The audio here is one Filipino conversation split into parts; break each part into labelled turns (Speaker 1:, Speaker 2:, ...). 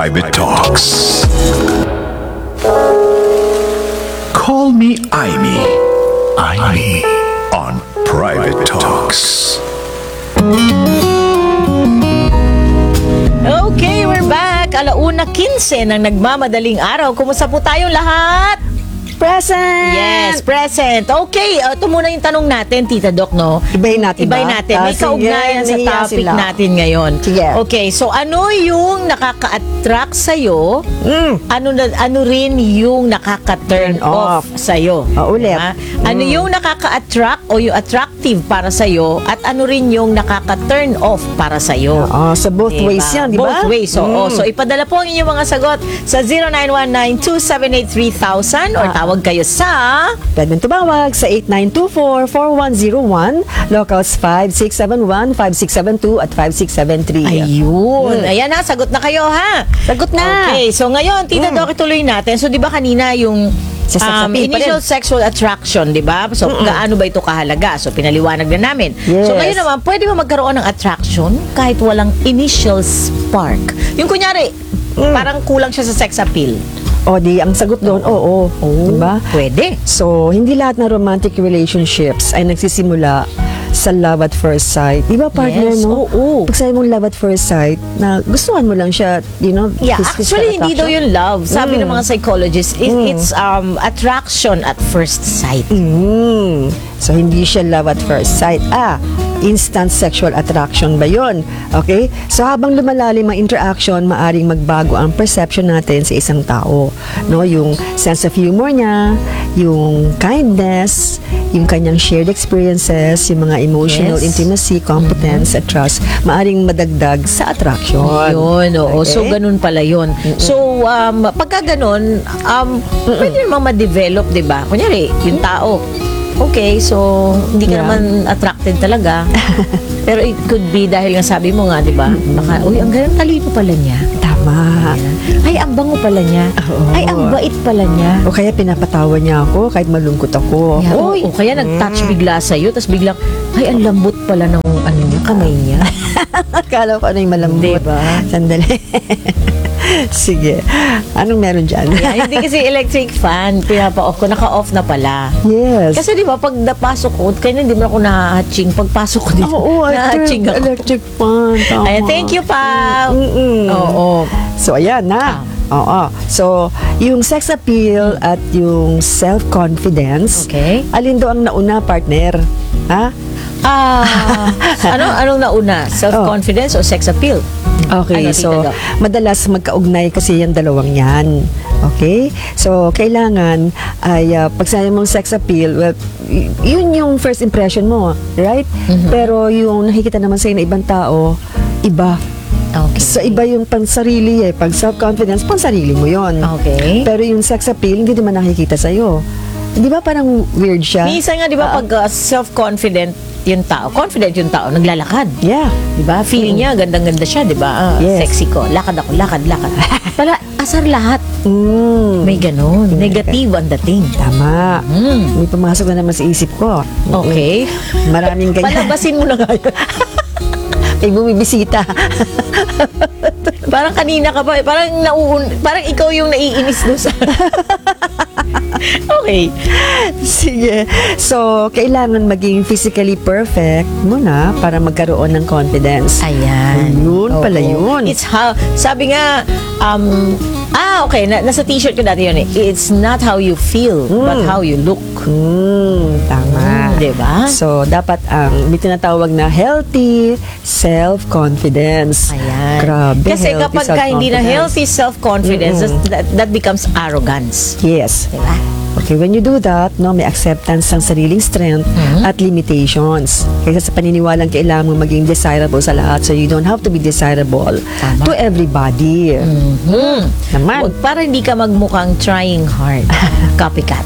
Speaker 1: Private Talks. Call me Aimee. Aimee on Private Talks.
Speaker 2: Okay, we're back. 1:15 ng nagmamadaling araw. Kumusta po tayong lahat?
Speaker 3: Present!
Speaker 2: Yes, present. Okay, ito muna yung tanong natin, Tita Doc, no?
Speaker 3: Ibayin natin
Speaker 2: Ibayin
Speaker 3: ba?
Speaker 2: natin. May
Speaker 3: Sige,
Speaker 2: kaugnayan sa
Speaker 3: nahiya
Speaker 2: topic
Speaker 3: sila.
Speaker 2: natin ngayon.
Speaker 3: Sige.
Speaker 2: Okay, so ano yung nakaka-attract sa'yo? Ano rin yung nakaka-turn
Speaker 3: Turn off.
Speaker 2: off sa'yo?
Speaker 3: Ulit.
Speaker 2: Diba? Ano yung nakaka-attract o yung attractive para sa'yo at ano rin yung nakaka-turn off para sa'yo?
Speaker 3: Oo, sa both
Speaker 2: Diba?
Speaker 3: ways yan, di ba?
Speaker 2: Both ways, oo. So, ipadala po ang inyong mga sagot sa 0919-278-3000 or tawag kayo sa...
Speaker 3: Pwede tumawag sa 8924-4101, locals 5671, 5672 at 5673.
Speaker 2: Ayun. Ayan na, sagot na kayo, ha?
Speaker 3: Sagot na!
Speaker 2: Okay, so ngayon, Tita Doc, ituloy natin. So, di ba kanina yung
Speaker 3: Sa sex appeal pa
Speaker 2: initial
Speaker 3: rin.
Speaker 2: sexual attraction, di ba? So, gaano ba ito kahalaga? So, pinaliwanag na namin.
Speaker 3: Yes.
Speaker 2: So, ngayon naman, pwede ba magkaroon ng attraction kahit walang initial spark? Yung kunyari, parang kulang siya sa sex appeal.
Speaker 3: O di, ang sagot doon, oo. Diba?
Speaker 2: Pwede.
Speaker 3: So, hindi lahat ng romantic relationships ay nagsisimula sa love at first sight. Di ba, partner,
Speaker 2: Yes,
Speaker 3: no?
Speaker 2: oo.
Speaker 3: Pag sabi mong love at first sight, na gustuhan mo lang siya, you know,
Speaker 2: Yeah,
Speaker 3: physical
Speaker 2: actually, hindi daw
Speaker 3: attraction.
Speaker 2: yung love. Sabi ng mga psychologists, it's attraction at first sight.
Speaker 3: So, hindi siya love at first sight. Instant sexual attraction ba yun? Okay? So, habang lumalalim ang interaction, maaring magbago ang perception natin sa isang tao. No? Yung sense of humor niya, yung kindness, yung kanyang shared experiences, yung mga emotional
Speaker 2: Yes.
Speaker 3: intimacy, competence, at trust, maaring madagdag sa attraction.
Speaker 2: Yun, oo.
Speaker 3: Okay?
Speaker 2: So, ganun pala yun. So, pagka ganun, pwede namang ma-develop, di ba? Kunyari, yung tao, okay, so, hindi ka
Speaker 3: Yeah.
Speaker 2: naman attracted talaga. Pero it could be dahil nga sabi mo nga, di ba? Baka, uy, ang ganang talino pala niya.
Speaker 3: Tama.
Speaker 2: Ay, ang bango pala niya.
Speaker 3: Oo.
Speaker 2: Ay, ang bait pala niya.
Speaker 3: O kaya pinapatawa niya ako kahit malungkot ako.
Speaker 2: Yeah,
Speaker 3: Uy!
Speaker 2: o kaya nag-touch bigla sa'yo, tapos biglang, ay, ang lambot pala ng ano niya, kamay niya.
Speaker 3: Akala ko ano yung malambot.
Speaker 2: Diba?
Speaker 3: Sandali. Sige. Anong meron dyan?
Speaker 2: Yeah, hindi kasi electric fan, pinapa-off ko, naka-off na pala.
Speaker 3: Yes.
Speaker 2: Kasi di ba, pag napasok ko, kaya hindi mo ako nahatching. Pagpasok ko dito,
Speaker 3: Oo,
Speaker 2: nahatching ako.
Speaker 3: electric fan. Tama.
Speaker 2: Ayan, thank you, pa.
Speaker 3: Mm-mm.
Speaker 2: Oo.
Speaker 3: So, ayan na. Oo. So, yung sex appeal at yung self-confidence,
Speaker 2: Okay.
Speaker 3: alin daw ang nauna, partner? Ha?
Speaker 2: Anong nauna? Self-confidence o sex appeal?
Speaker 3: Okay,
Speaker 2: Ano,
Speaker 3: so
Speaker 2: Tita Doc?
Speaker 3: madalas magkaugnay kasi yung dalawang yan. Okay? So, kailangan ay pag sinabi mong sex appeal, well, yun yung first impression mo, right? Pero yung nakikita naman sa'yo na ibang tao, iba.
Speaker 2: Okay.
Speaker 3: So, iba yung pansarili eh. Pag self-confidence, pansarili mo yon.
Speaker 2: Okay.
Speaker 3: Pero yung sex appeal, hindi naman nakikita sa'yo. Di ba parang weird siya?
Speaker 2: Minsan nga, di ba, pag self-confident yung tao, confident yung tao, naglalakad.
Speaker 3: Yeah.
Speaker 2: Di ba? Feeling niya, gandang-ganda siya, di ba?
Speaker 3: Yes.
Speaker 2: Sexy ko. Lakad ako, lakad. Pala, asar lahat.
Speaker 3: Mm.
Speaker 2: May ganun. Negative ang dating.
Speaker 3: Tama. May pumasok na naman sa isip ko.
Speaker 2: Okay.
Speaker 3: Maraming ganyan.
Speaker 2: Palabasin mo na nga yun.
Speaker 3: May bumibisita.
Speaker 2: Parang kanina ka pa, parang ikaw yung naiinis doon sa... Okay.
Speaker 3: Sige. So, kailangan maging physically perfect muna para magkaroon ng confidence.
Speaker 2: Ayan.
Speaker 3: Yun pala yun.
Speaker 2: It's how, sabi nga, okay, nasa t-shirt ko dati yun eh. It's not how you feel, but how you look.
Speaker 3: Tama.
Speaker 2: Diba?
Speaker 3: So, dapat may tinatawag na healthy self-confidence.
Speaker 2: Ayan.
Speaker 3: Grabe,
Speaker 2: Kasi
Speaker 3: healthy
Speaker 2: kapag ka hindi na
Speaker 3: self-confidence.
Speaker 2: healthy self-confidence, that becomes arrogance.
Speaker 3: Yes.
Speaker 2: Diba?
Speaker 3: Okay, when you do that, no, may acceptance ng sariling strength at limitations. Kaysa sa paniniwalang kailangan mong maging desirable sa lahat, so you don't have to be desirable to everybody. Naman.
Speaker 2: Huwag para hindi ka magmukhang trying hard. Copycat.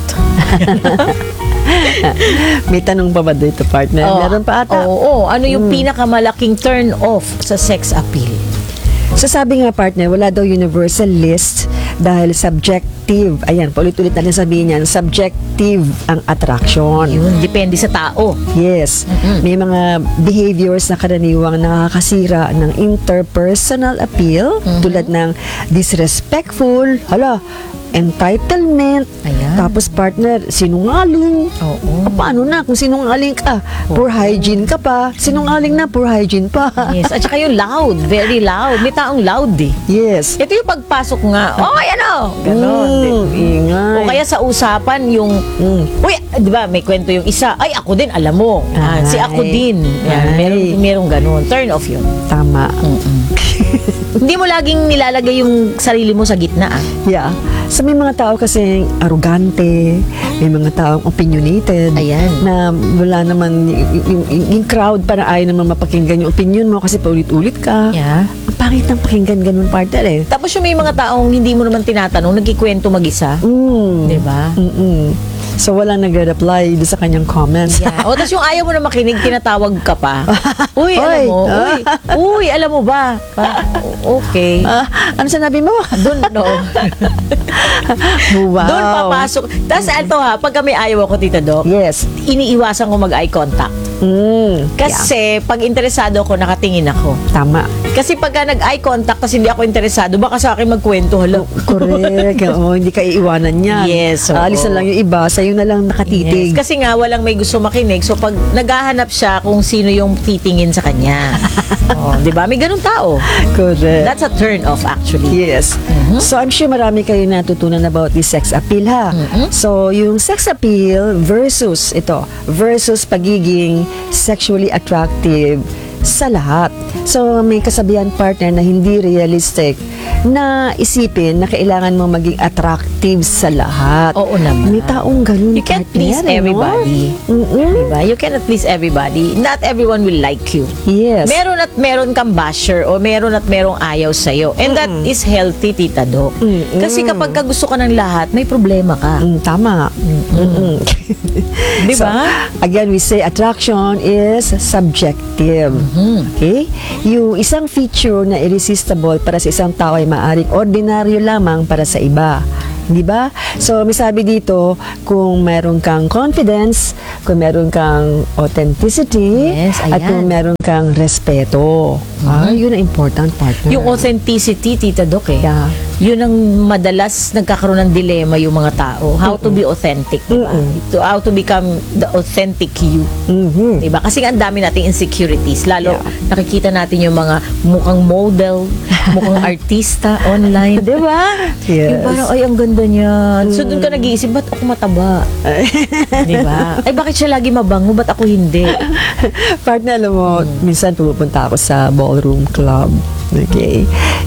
Speaker 3: May tanong pa ba dito, partner? Meron pa ata.
Speaker 2: Oo. Ano yung pinakamalaking turn off sa sex appeal?
Speaker 3: So sabi nga, partner, wala daw universal list Dahil subjective, ayan, paulit-ulit natin sabihin yan, subjective ang attraction.
Speaker 2: Yun, depende sa tao.
Speaker 3: Yes. May mga behaviors na karaniwang nakakasira ng interpersonal appeal tulad ng disrespectful, entitlement,
Speaker 2: Ayan.
Speaker 3: tapos partner, sinungaling.
Speaker 2: Oo.
Speaker 3: Paano na kung sinungaling ka? Poor hygiene ka pa. Sinungaling na, poor hygiene pa.
Speaker 2: Yes, at saka yung loud, very loud. May taong loud eh.
Speaker 3: Yes.
Speaker 2: Ito yung pagpasok nga, ano? Ganon.
Speaker 3: Ingay.
Speaker 2: O kaya sa usapan yung, uy, di ba, may kwento yung isa, ay, ako din, alam mo. Si ako din. Yan, merong ganon. Turn off yun.
Speaker 3: Tama.
Speaker 2: Hindi mo laging nilalagay yung sarili mo sa gitna.
Speaker 3: Yeah. So may mga tao kasi arrogante, may mga taong opinionated.
Speaker 2: Ayan.
Speaker 3: Na wala naman, yung crowd parang ayaw naman mapakinggan yung opinion mo kasi paulit-ulit ka.
Speaker 2: Yeah.
Speaker 3: Ang pangit ng pakinggan ganun, partner eh.
Speaker 2: Tapos yung may mga taong hindi mo naman tinatanong, nagkikwento mag-isa. Di ba?
Speaker 3: So walang nag-reply doon sa kanyang comments.
Speaker 2: Yeah. O, tapos yung ayaw mo na makinig, tinatawag ka pa. Uy, alam
Speaker 3: Hoy.
Speaker 2: mo. Uy, alam mo ba? Okay.
Speaker 3: Ano sinabi mo?
Speaker 2: Doon, no.
Speaker 3: Wow.
Speaker 2: Doon papasok. Tapos ito pag kami ayaw ako, Tita Doc,
Speaker 3: Yes.
Speaker 2: iniiwasan ko mag-eye contact. Kasi pag interesado ako, nakatingin ako.
Speaker 3: Tama.
Speaker 2: Kasi pagka nag-eye contact kasi hindi ako interesado, baka sa akin magkwento, hala.
Speaker 3: Correct. Oo, hindi ka iiwanan yan.
Speaker 2: Yes, oo.
Speaker 3: Alis na lang yung iba, sa'yo na lang nakatitig.
Speaker 2: Yes. Kasi nga, walang may gusto makinig. So, pag naghahanap siya kung sino yung titingin sa kanya. Di ba? May ganun tao.
Speaker 3: Correct.
Speaker 2: That's a turn off, actually.
Speaker 3: Yes. So, I'm sure marami kayo natutunan about the sex appeal, ha? So, yung sex appeal versus pagiging sexually attractive sa lahat. So, may kasabihan, partner, na hindi realistic na isipin na kailangan mo maging attractive sa lahat.
Speaker 2: Oo naman.
Speaker 3: May taong ganun,
Speaker 2: You can't
Speaker 3: partner,
Speaker 2: please everybody.
Speaker 3: Mm-mm.
Speaker 2: Diba? You cannot please everybody. Not everyone will like you.
Speaker 3: Yes.
Speaker 2: Meron at meron kang basher o meron at merong ayaw sa'yo. And that is healthy, Tita Doc. Kasi kapag ka gusto ka ng lahat, may problema ka.
Speaker 3: Tama.
Speaker 2: Di
Speaker 3: So,
Speaker 2: ba?
Speaker 3: again, we say attraction is subjective. Okay? Yung isang feature na irresistible para sa isang tao ay maaring ordinaryo lamang para sa iba. Di ba? So, may sabi dito, kung meron kang confidence, kung meron kang authenticity,
Speaker 2: Yes,
Speaker 3: at
Speaker 2: ayan.
Speaker 3: kung meron kang respeto. Yun ang important, partner.
Speaker 2: Yung authenticity, Tita Doc,
Speaker 3: Yeah.
Speaker 2: Yun ang madalas nagkakaroon ng dilema yung mga tao. How to be authentic, diba? How to become the authentic you. Diba? Kasi ang dami nating insecurities. Lalo, nakikita natin yung mga mukhang model, mukhang artista online. Diba?
Speaker 3: Yes.
Speaker 2: Yung parang, ay, ang ganda niyan. So, doon ka nag-iisip, ba't ako mataba? Diba? Ay, bakit siya lagi mabango? Ba't ako hindi?
Speaker 3: Partner, alam mo, minsan pumupunta ako sa ballroom club. Okay?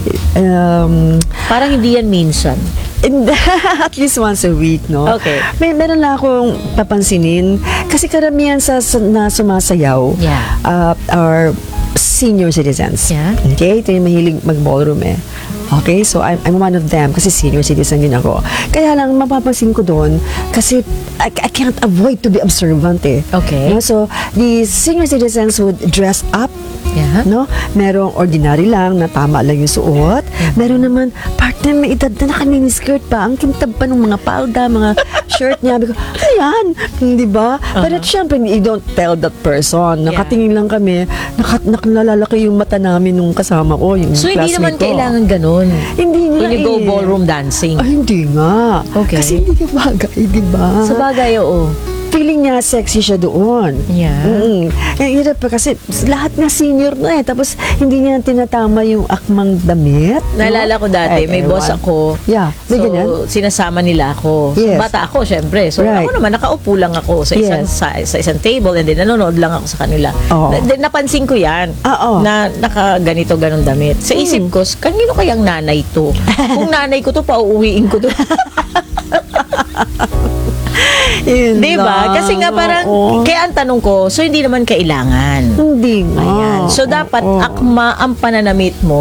Speaker 2: Parang hindi yan minsan.
Speaker 3: And at least once a week, no?
Speaker 2: Okay.
Speaker 3: Meron lang akong papansinin kasi karamihan na sumasayaw are senior citizens.
Speaker 2: Yeah.
Speaker 3: Okay? Ito yung mahilig mag-ballroom eh. Okay? So, I'm one of them kasi senior citizen din ako. Kaya lang, mapapansin ko doon kasi I can't avoid to be observant eh.
Speaker 2: Okay.
Speaker 3: No? So, the senior citizens would dress up.
Speaker 2: Yeah.
Speaker 3: No? Merong ordinary lang na tama lang yung suot. Meron naman, partner, may edad na naka-miniskirt pa. Ang kintab pa ng mga palda, mga shirt niya. Sabi ko, ayan, di ba? Pero syempre, you don't tell that person. Nakatingin lang kami, nakalalaki yung mata namin nung kasama ko, yung
Speaker 2: So, hindi naman
Speaker 3: classmate ko.
Speaker 2: kailangan ganun.
Speaker 3: Hindi nga
Speaker 2: When you go
Speaker 3: eh.
Speaker 2: ballroom dancing.
Speaker 3: Ay, hindi nga.
Speaker 2: Okay.
Speaker 3: Kasi hindi ka bagay, di ba?
Speaker 2: Sa bagay, oo.
Speaker 3: Feeling niya sexy siya doon.
Speaker 2: Yeah.
Speaker 3: Hirap pa kasi lahat nga senior na eh. Tapos hindi niya tinatama yung akmang damit.
Speaker 2: Naalala ko dati, may boss ako.
Speaker 3: Yeah, may
Speaker 2: So,
Speaker 3: ganyan.
Speaker 2: sinasama nila ako.
Speaker 3: Yes.
Speaker 2: Bata ako, syempre. So,
Speaker 3: Right.
Speaker 2: ako naman, nakaupo lang ako sa isang,
Speaker 3: Yes.
Speaker 2: sa isang table and then nanonood lang ako sa kanila.
Speaker 3: Oo.
Speaker 2: Napansin ko yan.
Speaker 3: Oo.
Speaker 2: Na naka-ganito, ganong damit. Sa isip ko, kanino kayang nanay to? Kung nanay ko to, pauuwiin ko to.
Speaker 3: Yun
Speaker 2: Diba?
Speaker 3: lang.
Speaker 2: Kasi nga parang,
Speaker 3: Oo.
Speaker 2: kaya ang tanong ko, so hindi naman kailangan.
Speaker 3: Hindi nga.
Speaker 2: Ayan. So, dapat
Speaker 3: Oo.
Speaker 2: akma ang pananamit mo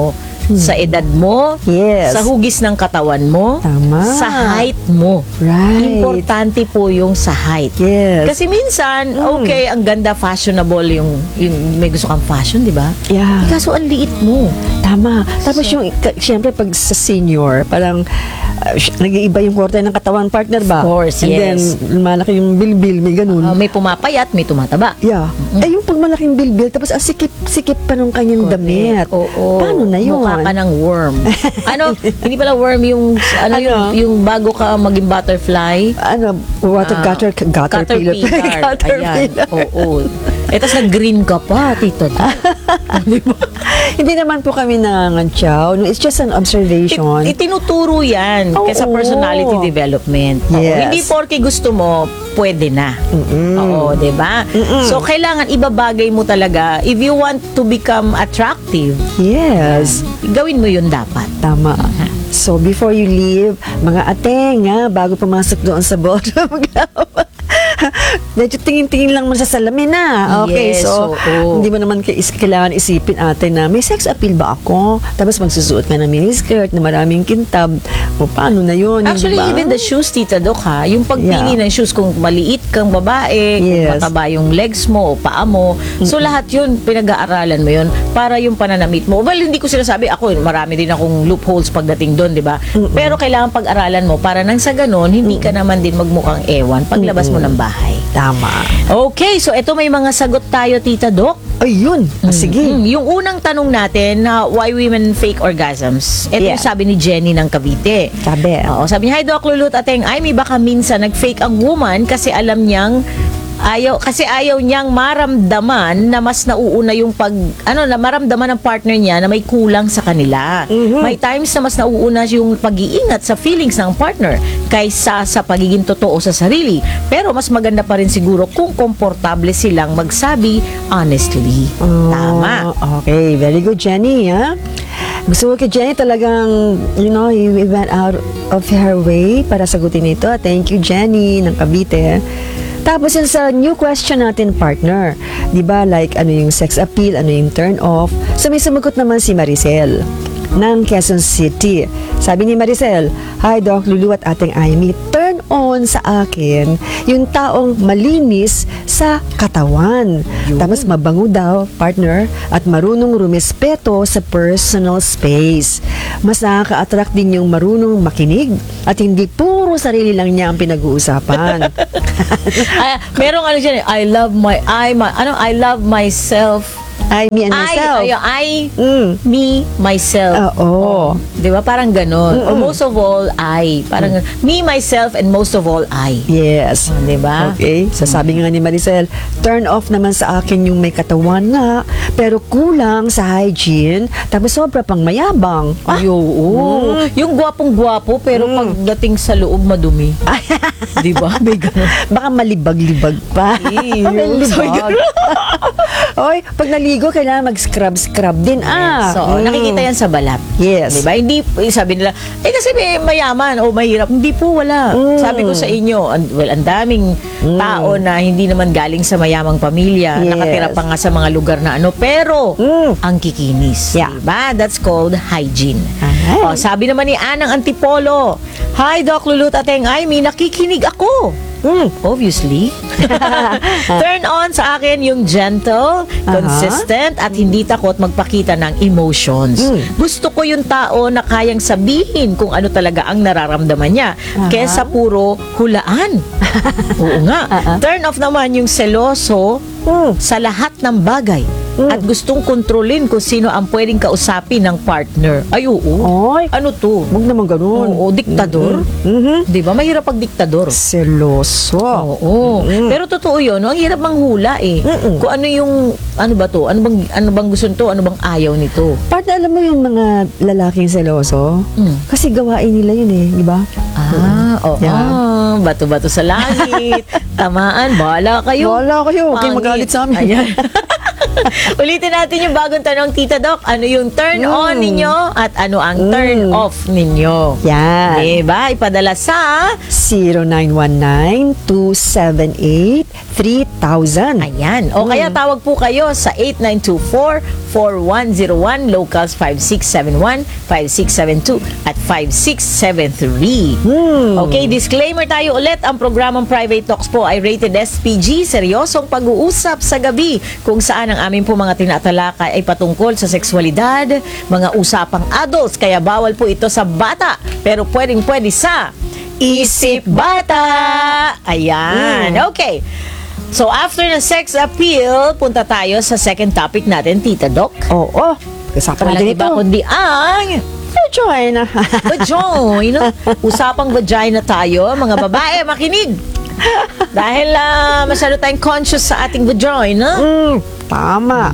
Speaker 2: sa edad mo,
Speaker 3: Yes.
Speaker 2: sa hugis ng katawan mo,
Speaker 3: Tama.
Speaker 2: sa height mo.
Speaker 3: Right.
Speaker 2: Importante po yung sa height.
Speaker 3: Yes.
Speaker 2: Kasi minsan, okay, ang ganda, fashionable yung may gusto kang fashion, di ba?
Speaker 3: Yeah.
Speaker 2: Kaso ang liit mo.
Speaker 3: Tama. Tapos siyempre pag sa senior, parang nag-iiba yung korte ng katawan partner ba?
Speaker 2: Of course,
Speaker 3: And
Speaker 2: yes.
Speaker 3: then, malaki yung bilbil, may ganun.
Speaker 2: May pumapayat, may tumataba.
Speaker 3: Yeah. Eh, yung pag malaking bilbil, tapos sikip pa nung kanyang damit.
Speaker 2: Oo.
Speaker 3: Paano na yun?
Speaker 2: Mukha ka ng worm. Hindi pala worm yung yung bago ka maging butterfly.
Speaker 3: Water caterpillar.
Speaker 2: Ayan. Oo. Eh, tapos nag-green ka pa, tita.
Speaker 3: Hindi naman po kami nanganchaw. No, it's just an observation.
Speaker 2: Itinuturo yan
Speaker 3: Oo.
Speaker 2: sa personality development. Oo.
Speaker 3: Yes.
Speaker 2: Hindi porke gusto mo, pwede na. Oo, di ba? So, kailangan ibabagay mo talaga. If you want to become attractive,
Speaker 3: Yes.
Speaker 2: gawin mo yun dapat.
Speaker 3: Tama. So, before you leave, mga ateng, bago pumasok doon sa boardroom, medyo tingin-tingin lang mo sa salamin na. Okay,
Speaker 2: Yes,
Speaker 3: so,
Speaker 2: oo.
Speaker 3: hindi mo naman kailangan isipin ate na may sex appeal ba ako? Tapos magsusuot ka ng miniskirt na maraming kintab. O, paano na yun?
Speaker 2: Actually,
Speaker 3: Hindi ba?
Speaker 2: even the shoes, Tita Doc, ha? Yung pagpili
Speaker 3: Yeah.
Speaker 2: ng shoes, kung maliit kang babae, kung
Speaker 3: Yes.
Speaker 2: mataba yung legs mo o paa mo. So, lahat yun, pinag-aaralan mo yun para yung pananamit mo. Well, hindi ko sinasabi, ako, marami din akong loopholes pagdating doon, di ba? Pero kailangan pag-aralan mo para nang sa ganun, hindi ka naman din magmukhang ewan paglabas mo ng bahay.
Speaker 3: Tama.
Speaker 2: Okay, so eto may mga sagot tayo, Tita Doc.
Speaker 3: Ayun. Sige.
Speaker 2: Yung unang tanong natin, why women fake orgasms? Ito
Speaker 3: Yeah.
Speaker 2: yung sabi ni Jenny ng Cavite.
Speaker 3: Sabi.
Speaker 2: Oo, sabi niya, hi Doc Lulut Ateng, may baka minsan nag-fake ang woman kasi ayaw niyang maramdaman na mas nauuna yung na maramdaman ng partner niya na may kulang sa kanila. May times na mas nauuna yung pag-iingat sa feelings ng partner kaysa sa pagiging totoo sa sarili. Pero mas maganda pa rin siguro kung komportable silang magsabi honestly. Tama.
Speaker 3: Okay, very good, Jenny. Gusto ko kay Jenny talagang, he went out of her way para sagutin ito. Thank you, Jenny, ng Cavite. Tapos yun sa new question natin, partner. Di ba, like, ano yung sex appeal, ano yung turn off. So, may sumagot naman si Maricel ng Quezon City. Sabi ni Maricel, hi Doc Lulu at ating Amy, turn on sa akin yung taong malinis sa katawan. Tapos mabango daw, partner, at marunong rumespeto sa personal space. Mas nakaka-attract din yung marunong makinig at hindi puro sarili lang niya ang pinag-uusapan.
Speaker 2: Merong dyan, I love myself.
Speaker 3: Me and myself.
Speaker 2: Me, myself.
Speaker 3: Oo.
Speaker 2: Di ba? Parang ganon. Or most of all, I. Parang me, myself, and most of all, I.
Speaker 3: Yes.
Speaker 2: Di ba?
Speaker 3: Okay. So sabi nga ni Maricel, turn off naman sa akin yung may katawan nga, pero kulang sa hygiene, tapos sobra pang mayabang.
Speaker 2: Ay, oo. Yung gwapong-gwapo, pero pagdating sa loob, madumi. Di ba? May ganon.
Speaker 3: Baka malibag-libag pa.
Speaker 2: Ew.
Speaker 3: Malibag. Oy, pag naligo, kailangan mag-scrub din.
Speaker 2: So, nakikita yan sa balat.
Speaker 3: Yes.
Speaker 2: Diba? Hindi, sabi nila, kasi may mayaman o mahirap. Hindi po, wala. Sabi ko sa inyo, ang daming tao na hindi naman galing sa mayamang pamilya,
Speaker 3: Yes.
Speaker 2: nakatira pa nga sa mga lugar na pero ang kikinis.
Speaker 3: Yeah.
Speaker 2: Diba? That's called hygiene.
Speaker 3: Alright.
Speaker 2: O, sabi naman ni Anang Antipolo, hi Doc Lulut Ateng Amy, nakikinig ako. Obviously. Turn on sa akin yung gentle, consistent, at hindi takot magpakita ng emotions. Gusto ko yung tao na kayang sabihin kung ano talaga ang nararamdaman niya kesa puro hulaan. Oo nga. Turn off naman yung seloso sa lahat ng bagay. At gustong kontrolin kung sino ang pwedeng kausapin ng partner. Ay, oo.
Speaker 3: Oy,
Speaker 2: Ano to?
Speaker 3: huwag naman ganun.
Speaker 2: Oo, diktador. Di ba? Mahirap pag diktador.
Speaker 3: Seloso.
Speaker 2: Oo. Pero totoo yun, no? Ang hirap manghula eh. Kung ano yung, ano ba to? Ano bang gusto nito? Ano bang ayaw nito?
Speaker 3: Partner, alam mo yung mga lalaking seloso? Kasi gawain nila yun eh, di ba?
Speaker 2: Oo.
Speaker 3: Yeah.
Speaker 2: Bato-bato sa langit. Tamaan. Bahala kayo.
Speaker 3: Wala kayo, huwag kayong
Speaker 2: Pangit.
Speaker 3: magalit sa amin.
Speaker 2: Ayan. Ulitin natin yung bagong tanong, Tita Doc. Ano yung turn on ninyo at ano ang turn off ninyo?
Speaker 3: Yan.
Speaker 2: Diba? Ipadala sa
Speaker 3: 0919-278-3000.
Speaker 2: ayan. O kaya tawag po kayo sa 8924-4101, locals 5671, 5672 at 5673. Okay, disclaimer tayo ulit. Ang programang Private Talks po ay rated SPG, seryosong pag-uusap sa gabi kung saan ang aming po mga tinatalakay ay patungkol sa sexualidad, mga usapang adults, kaya bawal po ito sa bata, pero pwedeng-pwede sa Isip Bata. Ayan. Okay. So, after ng sex appeal, punta tayo sa second topic natin, Tita Doc.
Speaker 3: Oo. Kasapan
Speaker 2: Walang
Speaker 3: natin
Speaker 2: iba
Speaker 3: ito.
Speaker 2: kundi ang
Speaker 3: Join na.
Speaker 2: vagina. Usapang vagina tayo, mga babae, makinig. Dahil masyado tayong conscious sa ating vagina.
Speaker 3: Tama.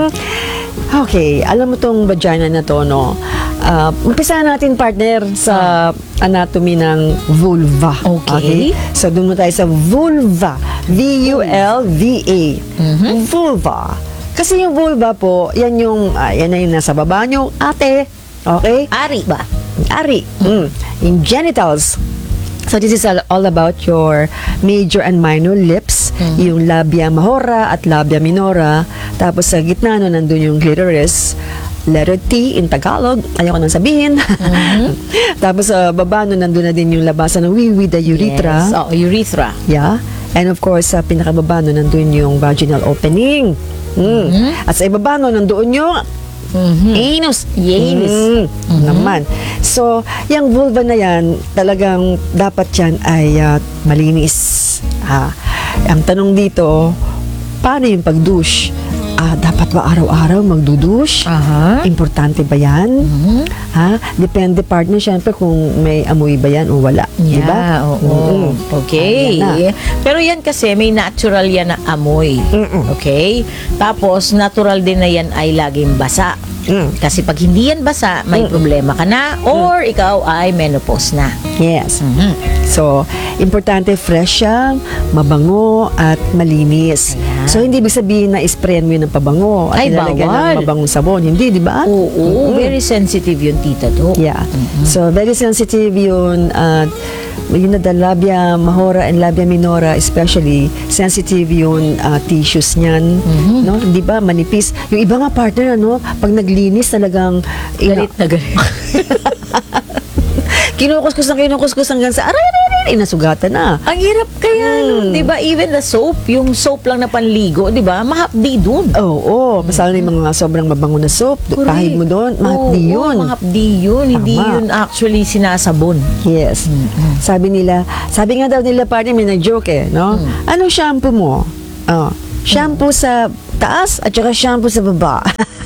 Speaker 3: Okay, alam mo tong vagina na to, no? Umpisa natin, partner, sa anatomy ng vulva.
Speaker 2: Okay.
Speaker 3: So, doon mo tayo sa vulva. V-U-L-V-A. Vulva. Kasi yung vulva po, yan na yung nasa baba nyo, ate. Okay?
Speaker 2: Ari ba?
Speaker 3: Ari. In genitals. So this is all about your major and minor lips, yung labia majora at labia minora. Tapos sa gitna no, nandun yung clitoris, letter T in Tagalog, ayoko nang sabihin. Tapos sa baba no, nandun na din yung labasan ng wiwi, the urethra.
Speaker 2: Yes. Oh, urethra.
Speaker 3: Yeah. And of course, sa pinakababa no, nandun yung vaginal opening. At sa ibaba no, nandun yung anus.
Speaker 2: Anus.
Speaker 3: Naman. So, yung vulva na yan, talagang dapat yan ay malinis. Ang tanong dito, paano yung pag-douche? Dapat ba araw-araw magdudush?
Speaker 2: Aha.
Speaker 3: Importante ba yan? Depende, partner, syempre kung may amoy ba yan o wala.
Speaker 2: Yeah,
Speaker 3: Diba?
Speaker 2: oo. Okay.
Speaker 3: Ayan na.
Speaker 2: Pero yan kasi may natural yan na amoy. Okay? Tapos natural din na yan ay laging basa. Kasi pag hindi yan basa, may problema ka na or ikaw ay menopause na.
Speaker 3: Yes. So, importante fresh siyang, mabango at malinis.
Speaker 2: Ayan.
Speaker 3: So, hindi ibig sabihin na isprayan mo yun ng pabango at
Speaker 2: Ay,
Speaker 3: ilalagyan
Speaker 2: bawal.
Speaker 3: ng mabangong sabon. Hindi, di ba?
Speaker 2: Oo, very sensitive yun, Tita Do.
Speaker 3: Yeah. So, very sensitive yun. Yun na the labia majora and labia minora, especially sensitive yung tissues niyan. No? Di ba? Manipis. Yung iba nga partner, ano, pag naglinis talagang
Speaker 2: Galit na galit.
Speaker 3: kinukuskus hanggang sa aray, inasugatan na.
Speaker 2: Ang hirap kaya, di ba, even the soap, yung soap lang na panligo, di ba, mahapdi dun.
Speaker 3: Oo, masala na yung mga sobrang mabango na soap. Kahit mo doon, mahapdi yun.
Speaker 2: Oo, mahapdi yun. Hindi
Speaker 3: Tama.
Speaker 2: yun actually sinasabon.
Speaker 3: Yes. Sabi nga daw nila, partner, may nag-joke no? Anong shampoo mo? Shampoo sa taas at saka shampoo sa baba.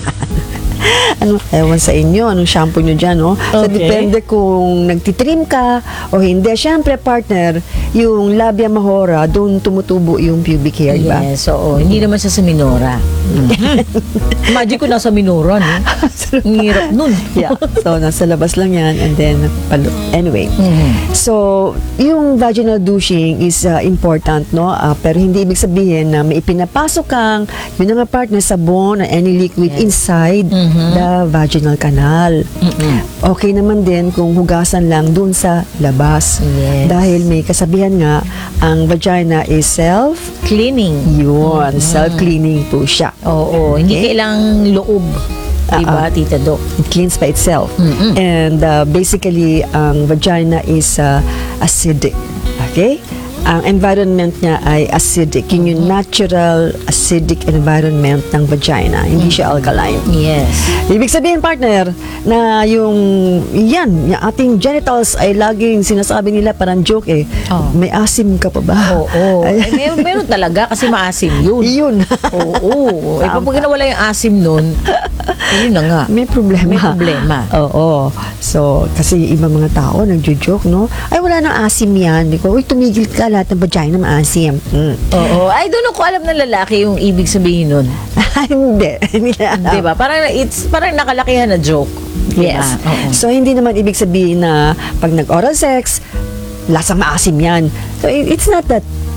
Speaker 3: Ewan sa inyo, anong shampoo nyo dyan, no? So,
Speaker 2: Okay.
Speaker 3: depende kung nagtitrim ka o hindi. Siyempre, partner, yung labia majora, doon tumutubo yung pubic hair, di ba?
Speaker 2: Yes, oo. Hindi naman siya sa Minora. Imagine ko nasa Minora, no? Ang hirap nun.
Speaker 3: Yeah. So, nasa labas lang yan and then, anyway. So, yung vaginal douching is important, no? Pero hindi ibig sabihin na may ipinapasok kang, yun na nga partner, sabon or any liquid inside the vaginal canal. Okay naman din kung hugasan lang dun sa labas.
Speaker 2: Yes.
Speaker 3: Dahil may kasabihan nga, ang vagina is
Speaker 2: Cleaning.
Speaker 3: yun, self-cleaning po siya.
Speaker 2: Oo, hindi kailangang loob. Diba, Tita Do?
Speaker 3: It cleans by itself. And basically, ang vagina is acidic. Okay? Ang environment niya ay acidic. Yun yung natural acidic environment ng vagina. Hindi siya alkaline.
Speaker 2: Yes.
Speaker 3: Ibig sabihin, partner, na yung ating genitals ay laging sinasabi nila parang joke may asim ka pa ba?
Speaker 2: Oo.
Speaker 3: Ay,
Speaker 2: Meron talaga kasi maasim yun.
Speaker 3: yun.
Speaker 2: Oo. Eh, pag nawala yung asim nun, yun na nga.
Speaker 3: May problema.
Speaker 2: May problema.
Speaker 3: Oo. So, kasi yung ibang mga tao nagjo-joke, no? Ay, wala nang asim yan. Di ko, uy, tumigil ka, lahat ng vagina maasim.
Speaker 2: Oo. I don't know kung alam ng lalaki yung ibig sabihin nun.
Speaker 3: Hindi. Hindi na alam.
Speaker 2: Diba? Parang nakalakihan na joke. Diba?
Speaker 3: Yes.
Speaker 2: Oo.
Speaker 3: So, hindi naman ibig sabihin na pag nag-oral sex, lasang maasim yan. So, it's not that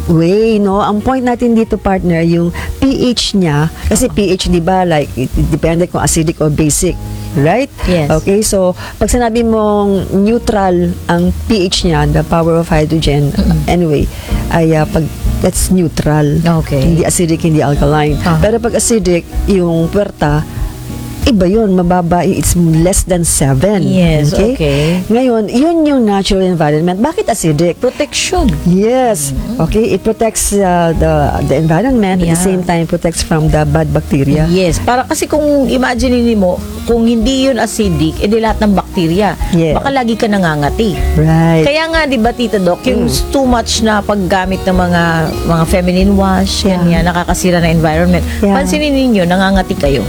Speaker 3: way, no? Ang point natin dito, partner, yung pH niya, kasi pH, di ba, like, depende kung acidic or basic. Right?
Speaker 2: Yes.
Speaker 3: Okay, so pag sinabi mong neutral ang pH niya, the power of hydrogen, anyway, ay pag that's neutral.
Speaker 2: Okay.
Speaker 3: Hindi acidic, hindi alkaline. Pero pag acidic, yung puwerta, iba yun, mababa, it's less than 7.
Speaker 2: Yes, okay.
Speaker 3: Ngayon, yun yung natural environment. Bakit acidic?
Speaker 2: Protection.
Speaker 3: Yes. Okay, it protects the environment, at the
Speaker 2: Yeah.
Speaker 3: same time protects from the bad bacteria.
Speaker 2: Yes, para kasi kung imagine mo, kung hindi yun acidic, edi lahat ng bakterya.
Speaker 3: Yeah.
Speaker 2: Baka lagi ka nangangati.
Speaker 3: Right.
Speaker 2: Kaya nga, di ba, Tita Doc, yung too much na paggamit ng mga feminine wash, yan, nakakasira na environment.
Speaker 3: Yeah.
Speaker 2: Pansinin ninyo, nangangati kayo.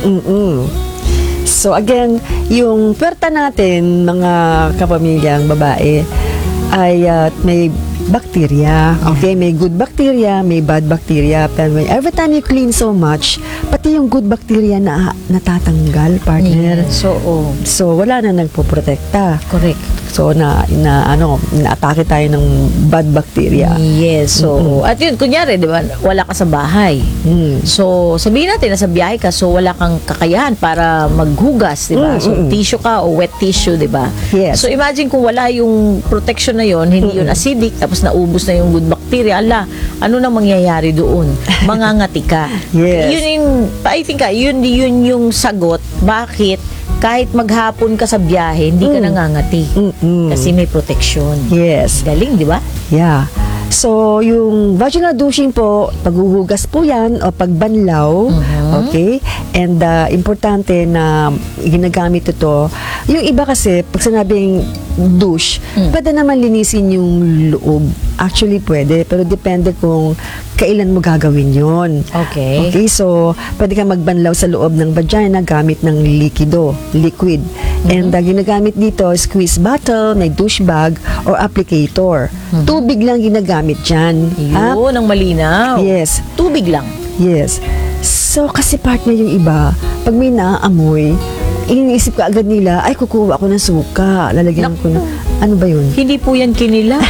Speaker 3: So again, yung puwerta natin, mga kapamilyang babae, ay may bacteria. Okay, may good bacteria, may bad bacteria. Pero every time you clean so much, pati yung good bacteria na natatanggal, partner.
Speaker 2: Yes, oo.
Speaker 3: So wala na nagpoprotekta.
Speaker 2: Correct.
Speaker 3: So na-atake tayo ng bad bacteria.
Speaker 2: Yes, so, at yun, kunyari, di ba, wala ka sa bahay. So, sabihin natin, nasa biyahe ka, so wala kang kakayahan para maghugas, di ba? So, tissue ka o wet tissue, di ba?
Speaker 3: Yes.
Speaker 2: So, imagine kung wala yung protection na yon, hindi yun acidic, tapos naubos na yung good bacteria, ala, ano na mangyayari doon? Mangangati ka.
Speaker 3: Yes.
Speaker 2: Yun yung, I think, yun yung sagot, bakit kahit maghapon ka sa biyahe, hindi ka nangangati. Kasi may protection.
Speaker 3: Yes.
Speaker 2: Galing, di ba?
Speaker 3: Yeah. So, yung vaginal douching po, paghuhugas po yan o pagbanlaw, okay? And importante na ginagamit ito. Yung iba kasi, pag sinabing douche, pwede naman linisin yung loob. Actually, pwede. Pero depende kung kailan mo gagawin yon.
Speaker 2: Okay.
Speaker 3: Okay, so, pwede ka magbanlaw sa loob ng vagina gamit ng liquid. And ginagamit dito, squeeze bottle, may douche bag, or applicator. Tubig lang ginagamit dyan. Ha?
Speaker 2: Yun, ang malinaw.
Speaker 3: Yes.
Speaker 2: Tubig lang.
Speaker 3: Yes. So, kasi partner yung iba, pag may naaamoy, iniisip ka agad nila, ay, kukuha ako ng suka. Lalagyan ko na, ano ba yun?
Speaker 2: Hindi po yan kinilaw.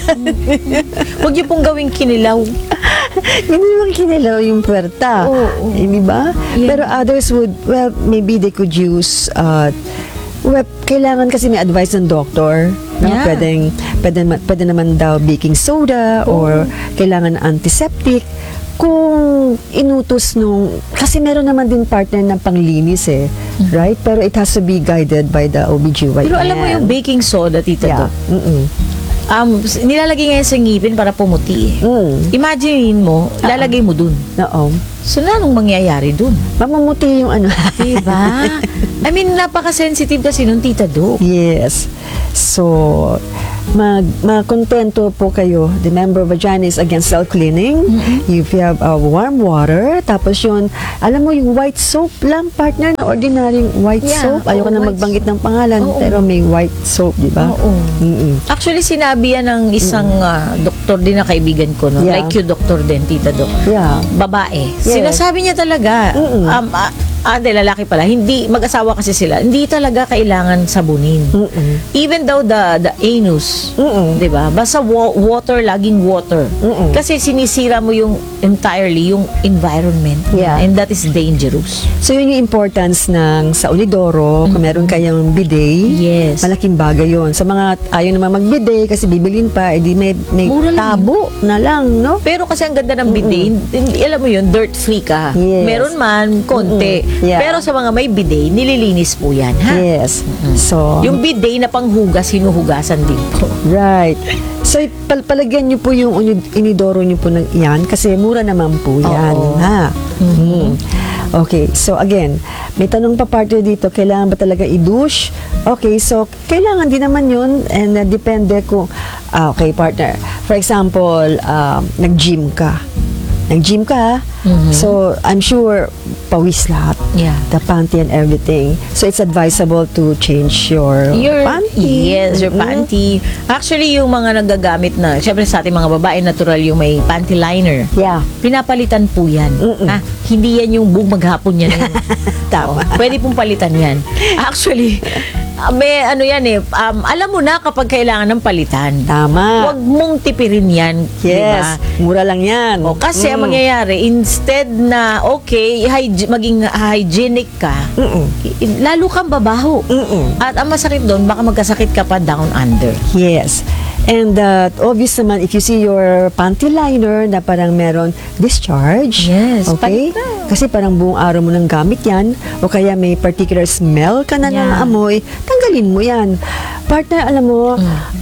Speaker 2: Huwag niyo pong gawing kinilaw.
Speaker 3: Hindi naman kinilaw yung puwerta.
Speaker 2: Oo.
Speaker 3: Hindi ba?
Speaker 2: Yeah.
Speaker 3: Pero others would, well, maybe they could use, kailangan kasi may advice ng doctor. No?
Speaker 2: Yeah.
Speaker 3: Pwede naman daw baking soda or kailangan antiseptic. Kung inutos kasi meron naman din partner ng panglinis right? Pero it has to be guided by the OBGYN.
Speaker 2: Pero alam mo yung baking soda, Tita
Speaker 3: Yeah.
Speaker 2: Doc? Nilalagay ngayon sa ngipin para pumuti. Imagine mo, lalagay mo dun.
Speaker 3: Oo.
Speaker 2: So, anong mangyayari dun?
Speaker 3: Mamumuti yung ano.
Speaker 2: Diba? I mean, napaka-sensitive kasi nung, Tita Doc.
Speaker 3: Yes. So, magkontento po kayo. Remember, vagina is against self-cleaning. If you have warm water, tapos yun, alam mo yung white soap lang, partner, na ordinary white
Speaker 2: Yeah,
Speaker 3: soap. Ayoko
Speaker 2: oo,
Speaker 3: na
Speaker 2: white
Speaker 3: magbanggit ng pangalan,
Speaker 2: Oo.
Speaker 3: pero may white soap, di ba?
Speaker 2: Oo. Actually, sinabi yan ng isang doktor din na kaibigan ko, no?
Speaker 3: Yeah.
Speaker 2: Like you, doktor din, Tita Doc.
Speaker 3: Yeah.
Speaker 2: Babae.
Speaker 3: Yes.
Speaker 2: Sinasabi niya talaga, hindi, lalaki pala. Hindi, mag-asawa kasi sila. Hindi talaga kailangan sabunin. Even though the anus, di ba? Basta water, laging water. Kasi sinisira mo yung entirely, yung environment.
Speaker 3: Yeah.
Speaker 2: And that is dangerous.
Speaker 3: So, yun yung importance ng sa Unidoro, kung meron kayong bidet,
Speaker 2: Yes.
Speaker 3: malaking bagay yun. Sa mga ayaw naman mag-bidet kasi bibilin pa, edi may
Speaker 2: Mura lang.
Speaker 3: tabo na lang, no?
Speaker 2: Pero kasi ang ganda ng bidet, alam mo yun, dirt free ka.
Speaker 3: Yes.
Speaker 2: Meron man, konti.
Speaker 3: Yeah.
Speaker 2: Pero sa mga may bidet, nililinis po yan, ha?
Speaker 3: Yes. So,
Speaker 2: Yung bidet na panghugas, hinuhugasan din po.
Speaker 3: right. So, palagyan niyo po yung inidoro niyo po ng yan kasi mura naman po yan.
Speaker 2: Oo.
Speaker 3: Ha? Okay. So, again, may tanong pa partner dito, kailangan ba talaga i-douche? Okay. So, kailangan din naman yun and depende kung, okay, partner. For example, nag-gym ka. Nag-gym ka, so I'm sure pawis lahat.
Speaker 2: Yeah.
Speaker 3: The panty and everything. So it's advisable to change your panty.
Speaker 2: Yes, your panty. Actually, yung mga nagagamit na, syempre sa ating mga babae, natural yung may panty liner.
Speaker 3: Yeah.
Speaker 2: Pinapalitan po yan. Ha? Hindi yan yung buong maghapon yan.
Speaker 3: Tama.
Speaker 2: Pwede pong palitan yan. Actually, may ano yan eh, alam mo na kapag kailangan ng palitan.
Speaker 3: Tama.
Speaker 2: Huwag mong tipirin yan.
Speaker 3: Yes.
Speaker 2: Diba?
Speaker 3: Mura lang yan.
Speaker 2: O, kasi ang mangyayari, instead na okay, maging hygienic ka, lalo kang babaho. At ang masakit doon, baka magkasakit ka pa down under.
Speaker 3: Yes. And obvious naman, if you see your panty liner na parang meron discharge.
Speaker 2: Yes,
Speaker 3: Okay?
Speaker 2: palit na.
Speaker 3: Kasi parang buong araw mo nang gamit yan o kaya may particular smell ka na ng
Speaker 2: Yeah.
Speaker 3: amoy, tanggalin mo yan. Partner, alam mo,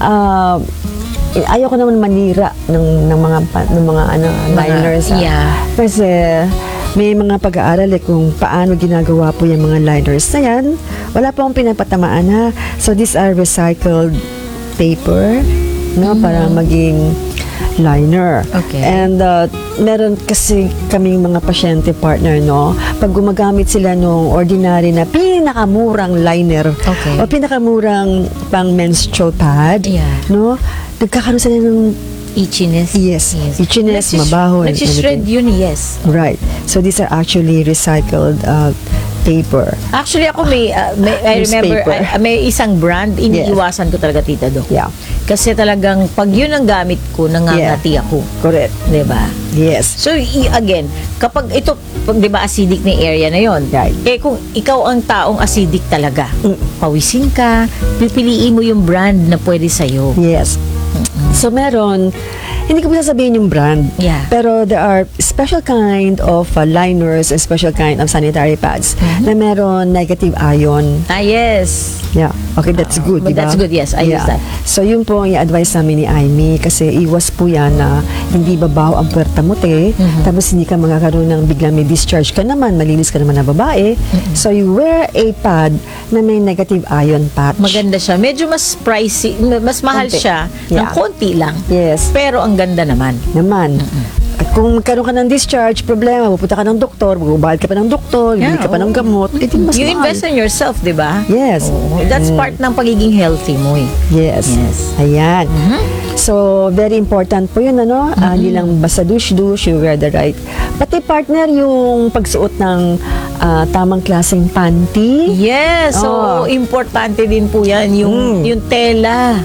Speaker 3: ayaw ko naman manira ng mga liners.
Speaker 2: Yeah.
Speaker 3: Kasi may mga pag-aaral kung paano ginagawa po yung mga liners na yan. Wala pa akong pinapatamaan ha. So these are recycled paper, no, para maging liner.
Speaker 2: Okay.
Speaker 3: And meron kasi kaming mga pasyente partner, no, pag gumagamit sila nung ordinary na pinakamurang liner
Speaker 2: Okay.
Speaker 3: o pinakamurang pang menstrual pad,
Speaker 2: Yeah.
Speaker 3: no, nagkakaroon sila ng
Speaker 2: Itchiness.
Speaker 3: Yes. Itchiness, mabaho, and
Speaker 2: Nagsishred yun, yes.
Speaker 3: right. So these are actually recycled paper.
Speaker 2: Actually, ako I remember,
Speaker 3: Newspaper.
Speaker 2: may isang brand, iniiwasan ko talaga, Tita Doc.
Speaker 3: Yeah.
Speaker 2: Kasi talagang, pag yun ang gamit ko, nangangati ako.
Speaker 3: Correct.
Speaker 2: Diba?
Speaker 3: Yes.
Speaker 2: So, again, kapag ito, di ba, acidic na area na yon,
Speaker 3: Right.
Speaker 2: eh kung ikaw ang taong acidic talaga, pawisin ka, pipiliin mo yung brand na pwede sa'yo.
Speaker 3: Yes. So meron, hindi ko sasabihin yung brand,
Speaker 2: Yeah.
Speaker 3: pero there are special kind of liners and special kind of sanitary pads na meron negative ion.
Speaker 2: Ah, yes.
Speaker 3: Yeah. Okay, that's good,
Speaker 2: but
Speaker 3: diba?
Speaker 2: that's good, yes. I use that.
Speaker 3: So yun po ang i-advise namin ni Aimee kasi iwas po yan na hindi babaw ang puwerta mo, te. Tapos hindi ka magkakaroon ng biglang may discharge ka naman, malinis ka naman na babae. So you wear a pad na may negative ion patch.
Speaker 2: Maganda siya. Medyo mas pricey, mas mahal
Speaker 3: Konti.
Speaker 2: siya ng
Speaker 3: Yeah.
Speaker 2: konti lang.
Speaker 3: Yes.
Speaker 2: Pero ang ganda naman.
Speaker 3: Naman. At kung magkaroon ka ng discharge, problema, pupunta ka ng doktor, magbabayad ka pa ng doktor, bibili ka pa ng gamot, eh di mas
Speaker 2: You
Speaker 3: mahal.
Speaker 2: invest in yourself, di ba?
Speaker 3: Yes.
Speaker 2: Oo. That's part ng pagiging healthy mo eh.
Speaker 3: Yes.
Speaker 2: Yes.
Speaker 3: Ayan. So, very important po yun, ano? Hindi lang basta douche, you wear the right. Pati partner, yung pagsuot ng tamang klaseng panty.
Speaker 2: Yes. So,
Speaker 3: Oh.
Speaker 2: importante din po yan, yung tela.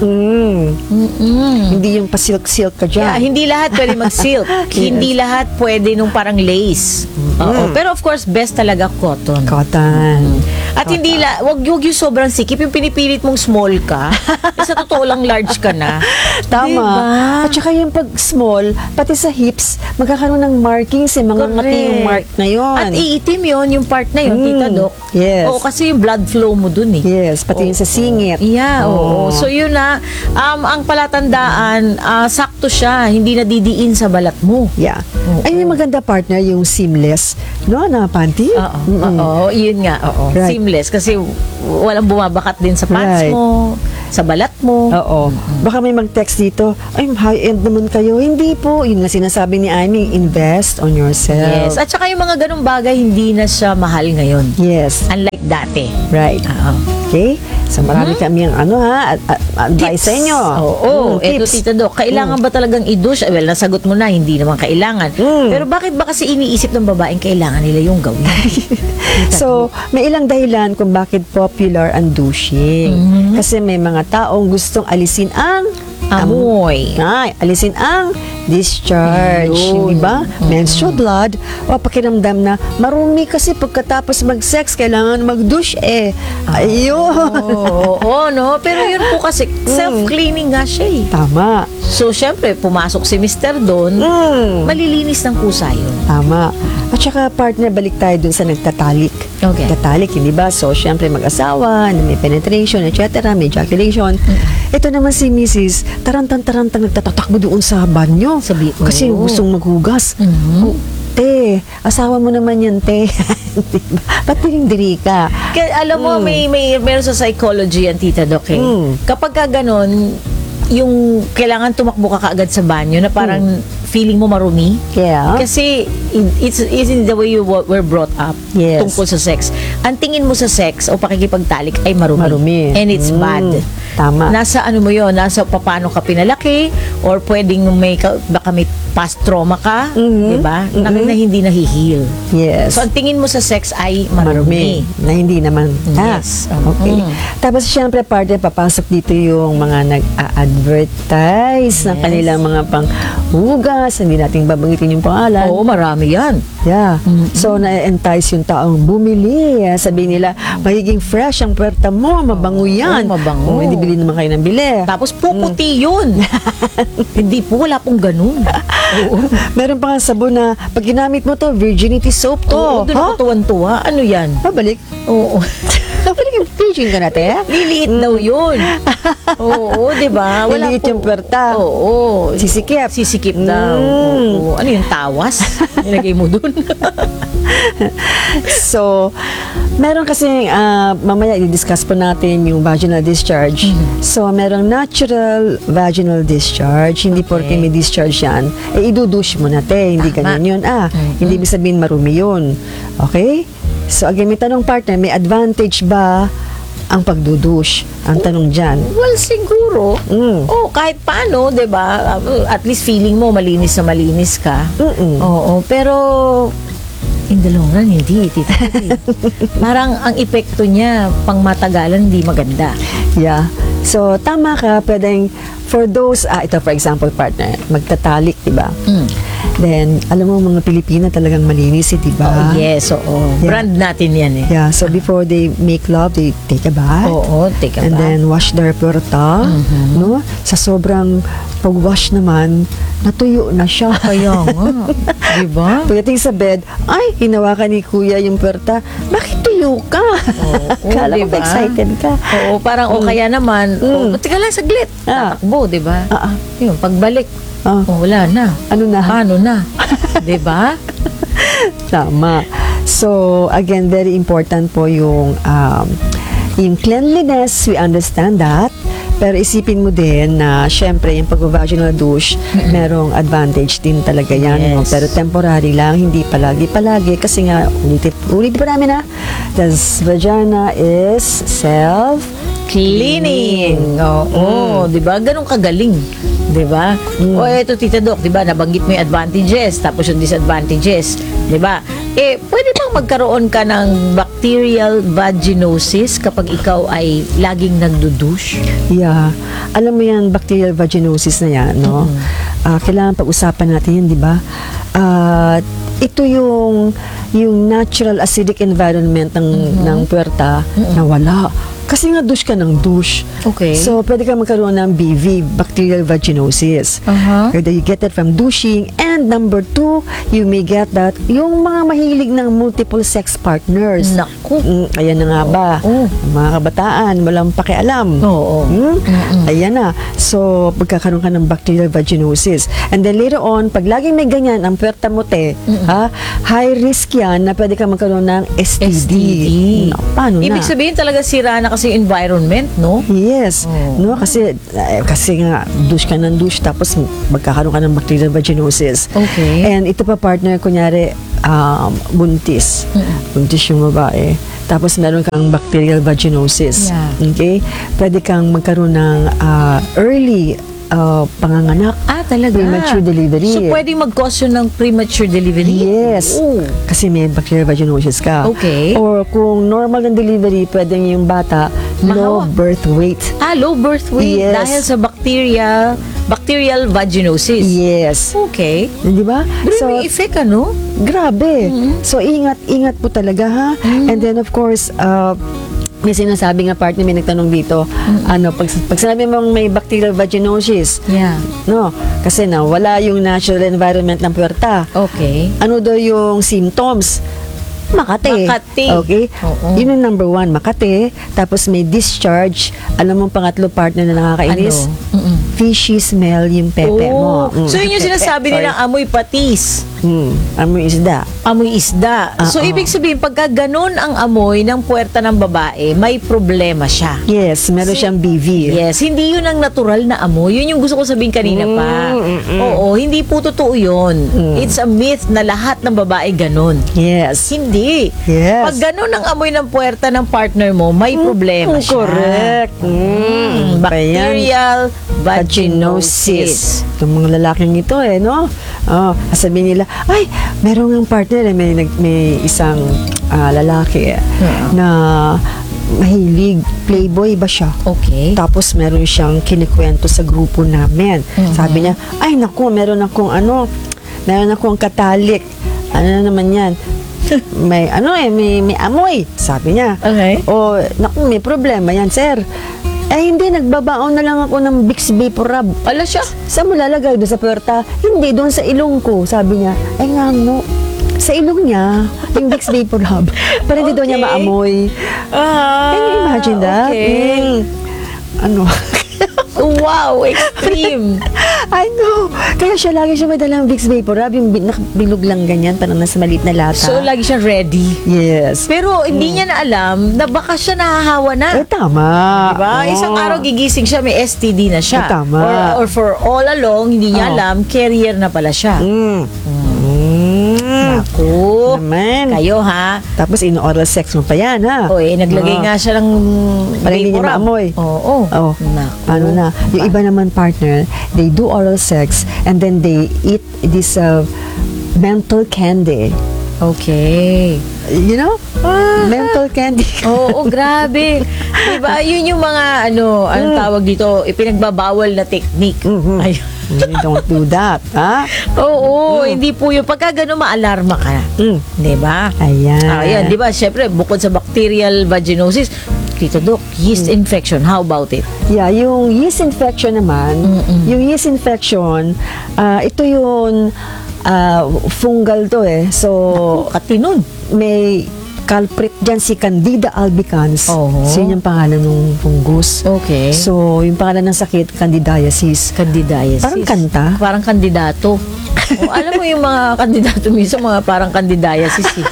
Speaker 2: Hindi
Speaker 3: Hindi yung pasilk-silk ka dyan.
Speaker 2: hindi lahat pwede mag-silk. Hindi lahat pwede nung parang lace. Oo. Pero of course, best talaga cotton.
Speaker 3: Cotton.
Speaker 2: At hindi wag yung sobrang sikip, yung pinipilit mong small ka, sa totoo lang large ka na.
Speaker 3: Tama.
Speaker 2: Diba?
Speaker 3: At saka yung pag small, pati sa hips, magkakaroon ng markings, mga ngati yung mark na yun.
Speaker 2: At iitim yun, yung part na yun, Tita Doc.
Speaker 3: Yes.
Speaker 2: Oo, kasi yung blood flow mo dun eh.
Speaker 3: Yes, pati yung sa singit.
Speaker 2: Yeah, oo. So yun na, ang palatandaan, sakto siya, hindi nadidiin sa balat mo.
Speaker 3: Yeah.
Speaker 2: Oo.
Speaker 3: Ayun yung maganda partner, yung seamless, no, na panty.
Speaker 2: Oo, yun nga, oo.
Speaker 3: Right.
Speaker 2: Seamless, kasi walang bumabakat din sa pants
Speaker 3: Right.
Speaker 2: mo, sa balat mo.
Speaker 3: Oo. Baka may mag-text dito, ay, high-end naman kayo. Hindi po. Yun nga sinasabi ni Aimee, invest on yourself.
Speaker 2: Yes. At saka yung mga ganung bagay, hindi na siya mahal ngayon.
Speaker 3: Yes.
Speaker 2: Unlike dati.
Speaker 3: Right.
Speaker 2: Oo.
Speaker 3: Okay? So, marami kami ang advice sa inyo.
Speaker 2: Oo. Eto,
Speaker 3: Tips.
Speaker 2: Tita Doc, kailangan ba talagang i-douche? Well, nasagot mo na, hindi naman kailangan. Pero bakit ba kasi iniisip ng babaeng kailangan nila yung gawin?
Speaker 3: So, may ilang dahilan kung bakit popular ang douching. Kasi may mga taong gustong alisin ang
Speaker 2: Amoy.
Speaker 3: alisin ang discharge,
Speaker 2: Yun.
Speaker 3: di ba? Menstrual blood o pakiramdam na marumi kasi pagkatapos mag-sex kailangan mag-douche eh. Ayun.
Speaker 2: Oo, no? Pero yun po kasi, self-cleaning nga siya eh.
Speaker 3: Tama.
Speaker 2: So, syempre, pumasok si Mr. doon, malilinis ng kusa yun.
Speaker 3: Tama. At saka partner, balik tayo dun sa nagtatalik.
Speaker 2: Okay.
Speaker 3: Nagtatalik, hindi ba? So, syempre mag-asawa, may penetration, etc., may ejaculation. Ito naman si Mrs. Tarantang-tarantang nagtatatakbo doon sa banyo.
Speaker 2: Sabi ko.
Speaker 3: Kasi gustong maghugas. Oh, te, asawa mo naman yan, te. Diba? Ba't diri ka?
Speaker 2: Kaya alam mo, meron sa psychology yan, Tita Doc eh. Kapag ka ganon, yung kailangan tumakbo ka kaagad sa banyo na parang feeling mo marumi.
Speaker 3: Yeah.
Speaker 2: Kasi it's in the way you were brought up
Speaker 3: Yes.
Speaker 2: tungkol sa sex. Ang tingin mo sa sex o pakikipagtalik ay marumi.
Speaker 3: Marumi.
Speaker 2: And it's bad.
Speaker 3: Tama.
Speaker 2: Nasa ano mo yon, nasa paano ka pinalaki, or pwedeng baka may past trauma ka, di ba? Na hindi nahihil.
Speaker 3: Yes.
Speaker 2: So, ang tingin mo sa sex ay marumi.
Speaker 3: Na hindi naman.
Speaker 2: Yes.
Speaker 3: Okay. Tapos, syempre, partner, papasok dito yung mga nag-a-advertise ng kanilang mga panghugas. Hindi natin babanggitin yung pangalan.
Speaker 2: Oo, marami yan.
Speaker 3: Yeah. So, na-entice yung taong bumili. Sabihin nila, magiging fresh ang puwerta mo, mabango yan.
Speaker 2: mabango.
Speaker 3: Hindi bili naman kayo ng bili.
Speaker 2: Tapos puputi yun. Hindi po, wala pong ganun. Oo.
Speaker 3: Meron pa nga sabon na pag ginamit mo to, virginity soap to.
Speaker 2: Oo, doon ako tuwan-tuwa. Ano yan?
Speaker 3: Pabalik.
Speaker 2: Oo.
Speaker 3: Pabalik yung virgin ka natin.
Speaker 2: Liliit daw yun. Oo, di ba?
Speaker 3: Liliit yung puwerta.
Speaker 2: Oo.
Speaker 3: Sisikip.
Speaker 2: Sisikip daw. Oo. Ano yung tawas? Nilagay mo dun.
Speaker 3: So, meron kasi, mamaya i-discuss po natin yung vaginal discharge. So, merong natural vaginal discharge. Hindi porke may discharge yan, idudush mo natin. Hindi
Speaker 2: Tama.
Speaker 3: ganyan yun. Hindi ibig sabihin marumi yun. Okay? So, again, may tanong partner, may advantage ba ang pagdudush? Ang tanong dyan.
Speaker 2: Well, siguro. Oh, kahit paano, 'di ba? At least feeling mo malinis na malinis ka. Oo, pero in the long run, hindi. Tita. Parang ang epekto niya, pang matagalan, hindi maganda.
Speaker 3: Yeah. So, tama ka. Pwedeng, for those, ito for example, partner, magtatalik, di ba? Then, alam mo, mga Pilipina talagang malinis, di ba?
Speaker 2: Oh, yes, oo.
Speaker 3: Yeah.
Speaker 2: Brand natin yan eh.
Speaker 3: Yeah, so before they make love, they take a bath.
Speaker 2: Oo, take a
Speaker 3: And
Speaker 2: bath.
Speaker 3: then wash their puwerta, no? Sa sobrang pag-wash naman, natuyo na siya.
Speaker 2: Kaya nga. Diba?
Speaker 3: Pagdating sa bed, ay, hinawakan ni kuya yung puwerta. Bakit tuyo ka?
Speaker 2: Oo,
Speaker 3: Kala ko
Speaker 2: diba?
Speaker 3: excited ka.
Speaker 2: Oo, parang o kaya naman, teka lang saglit, tatakbo, di ba? Yun, pagbalik, wala na.
Speaker 3: Ano na?
Speaker 2: Paano na? Di ba?
Speaker 3: Tama. So, again, very important po yung cleanliness, we understand that. Pero isipin mo din na syempre yung pag-vaginal douche, merong advantage din talaga yan.
Speaker 2: Yes.
Speaker 3: No? Pero temporary lang, hindi palagi kasi nga, ulit pa namin the vagina is
Speaker 2: Cleaning. Oo, di ba? Ganun kagaling. Di ba? O eto, Tita Doc, di ba? Nabanggit mo yung advantages, tapos yung disadvantages. Di ba? Pwede bang magkaroon ka ng bacterial vaginosis kapag ikaw ay laging nagdudush?
Speaker 3: Yeah. Alam mo yan, bacterial vaginosis na yan, no? Kailangan pag-usapan natin yan, di ba? Ito yung natural acidic environment ng puwerta na wala. Kasi nga douche ka ng douche.
Speaker 2: Okay.
Speaker 3: So, pwede ka magkaroon ng BV, bacterial vaginosis. Whether you get it from douching. And number 2, you may get that yung mga mahilig ng multiple sex partners.
Speaker 2: Naku.
Speaker 3: Ayan na nga ba? Mga kabataan, walang pakialam.
Speaker 2: Oo.
Speaker 3: Ayan na. So, pagkakaroon ka ng bacterial vaginosis. And then later on, pag laging may ganyan, ang puwerta mo high risk yan na pwede ka magkaroon ng STD. Paano na?
Speaker 2: Ibig sabihin talaga sira na kasi yung environment, no?
Speaker 3: Yes. No, kasi nga douche ka ng douche tapos magkakaroon ka ng bacterial vaginosis.
Speaker 2: Okay.
Speaker 3: And ito pa partner, kunyari buntis. Buntis yung babae. Tapos meron kang bacterial vaginosis.
Speaker 2: Yeah.
Speaker 3: Okay? Pwede kang magkaroon ng early panganganak.
Speaker 2: Talaga?
Speaker 3: Premature delivery.
Speaker 2: So, pwedeng mag-cause yun ng premature delivery?
Speaker 3: Yes. Kasi may bacterial vaginosis ka.
Speaker 2: Okay.
Speaker 3: Or kung normal ng delivery, pwedeng yung bata low birth weight.
Speaker 2: Low birth weight
Speaker 3: Yes.
Speaker 2: dahil sa bacterial vaginosis.
Speaker 3: Yes.
Speaker 2: Okay.
Speaker 3: Di ba?
Speaker 2: Pero may effect, ano?
Speaker 3: Grabe. So, ingat po talaga, ha? And then, of course, may sinasabi nga partner, may nagtanong dito, pag sinabi mong may bacterial vaginosis,
Speaker 2: Yeah.
Speaker 3: no, kasi wala yung natural environment ng puwerta.
Speaker 2: Okay.
Speaker 3: Ano daw yung symptoms? Makati.
Speaker 2: Makati.
Speaker 3: Okay?
Speaker 2: Oo.
Speaker 3: Yun yung number 1, makati. Tapos may discharge. Alam mo pangatlo partner na nakakainis? Fishy smell yung pepe mo.
Speaker 2: So, yun yung sinasabi nilang amoy patis.
Speaker 3: Amoy isda.
Speaker 2: Amoy isda. So, ibig sabihin, pagka ganun ang amoy ng puwerta ng babae, may problema siya.
Speaker 3: Yes, meron siyang BV.
Speaker 2: Yes, hindi yun ang natural na amoy. Yun yung gusto ko sabihin kanina pa. Oo, hindi po totoo yun. It's a myth na lahat ng babae ganun.
Speaker 3: Yes.
Speaker 2: Hindi.
Speaker 3: Yes.
Speaker 2: Pag ganun ang amoy ng puwerta ng partner mo, may problema siya.
Speaker 3: Correct.
Speaker 2: Bacterial vaginosis.
Speaker 3: Itong mga lalaking ito no? Sabihin nila, ay, meron ng partner may isang lalaki na mahilig, playboy ba siya?
Speaker 2: Okay.
Speaker 3: Tapos meron siyang kinikwento sa grupo namin. Sabi niya, ay naku, meron akong katalik. Ano na naman yan? may amoy. Sabi niya.
Speaker 2: Okay.
Speaker 3: O, naku, may problema yan, sir. Hindi, nagbabaon na lang ako ng Vicks Vapor Rub.
Speaker 2: Ala siya.
Speaker 3: Saan mo lalagay? Doon sa puwerta? Hindi, doon sa ilong ko. Sabi niya, nga no. Sa ilong niya, yung Vicks Vapor Rub. Para hindi daw niya maamoy. Can you imagine that?
Speaker 2: Okay. Wow, extreme.
Speaker 3: I know. Kaya lagi siya may dalang Vicks Vapor Rub, yung bilog lang ganyan, parang nasa maliit na lata.
Speaker 2: So, lagi siya ready.
Speaker 3: Yes.
Speaker 2: Pero hindi niya na alam na baka siya nahahawa na.
Speaker 3: Tama.
Speaker 2: Diba? Isang araw gigising siya, may STD na siya.
Speaker 3: Tama.
Speaker 2: Or for all along, hindi niya alam, carrier na pala siya. Naku.
Speaker 3: Naman.
Speaker 2: Kayo ha.
Speaker 3: Tapos in-oral sex mo pa yan, ha?
Speaker 2: Naglagay nga siya ng
Speaker 3: para hindi niya
Speaker 2: vapor rub.
Speaker 3: maamoy.
Speaker 2: Oo.
Speaker 3: Naku. Ano na. Yung iba naman partner, they do oral sex and then they eat this menthol candy.
Speaker 2: Okay.
Speaker 3: You know? Menthol candy.
Speaker 2: Oo, grabe. Diba? Yun yung mga, anong tawag dito, ipinagbabawal na technique. Ayun.
Speaker 3: Don't do that, ha?
Speaker 2: Oo, hindi po yun. Pagka gano'n, maalarma ka. Diba?
Speaker 3: Ayan.
Speaker 2: Ayan, diba? Siyempre, bukod sa bacterial vaginosis, Tito Doc, yeast infection, how about it?
Speaker 3: Yeah, yung yeast infection naman, ito yung fungal to So,
Speaker 2: Katinun.
Speaker 3: may culprit dyan si Candida albicans.
Speaker 2: Oo.
Speaker 3: So, yun yung pangalan ng fungus.
Speaker 2: Okay.
Speaker 3: So, yung pangalan ng sakit, candidiasis.
Speaker 2: Candidiasis.
Speaker 3: Parang kanta.
Speaker 2: Parang kandidato. Alam mo yung mga kandidato minsan, mga parang candidiasis eh.